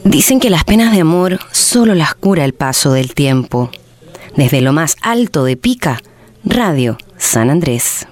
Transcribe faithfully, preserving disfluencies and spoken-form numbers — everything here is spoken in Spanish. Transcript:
Dicen que las penas de amor solo las cura el paso del tiempo. Desde lo más alto de Pica, Radio San Andrés.